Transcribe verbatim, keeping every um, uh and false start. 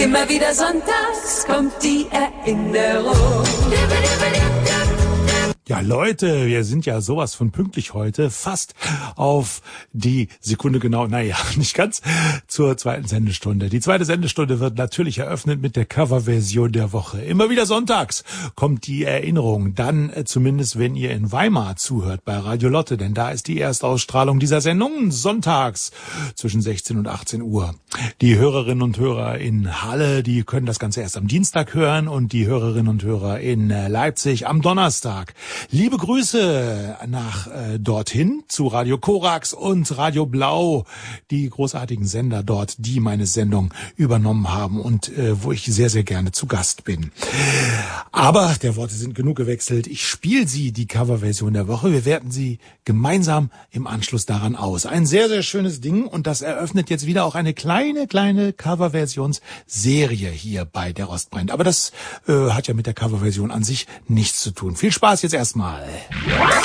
Immer wieder sonntags kommt die Erinnerung. Ja, Leute, wir sind ja sowas von pünktlich heute, fast auf die Sekunde genau, naja, nicht ganz, zur zweiten Sendestunde. Die zweite Sendestunde wird natürlich eröffnet mit der Coverversion der Woche. Immer wieder sonntags kommt die Erinnerung, dann äh, zumindest, wenn ihr in Weimar zuhört bei Radio Lotte, denn da ist die Erstausstrahlung dieser Sendung sonntags zwischen sechzehn und achtzehn Uhr. Die Hörerinnen und Hörer in Halle, die können das Ganze erst am Dienstag hören und die Hörerinnen und Hörer in äh, Leipzig am Donnerstag. Liebe Grüße nach äh, dorthin zu Radio Korax und Radio Blau, die großartigen Sender dort, die meine Sendung übernommen haben und äh, wo ich sehr, sehr gerne zu Gast bin. Aber der Worte sind genug gewechselt. Ich spiele sie, die Coverversion der Woche. Wir werten sie gemeinsam im Anschluss daran aus. Ein sehr, sehr schönes Ding und das eröffnet jetzt wieder auch eine kleine, kleine Coverversionsserie hier bei Der Rost brennt. Aber das äh, hat ja mit der Coverversion an sich nichts zu tun. Viel Spaß jetzt erstmal.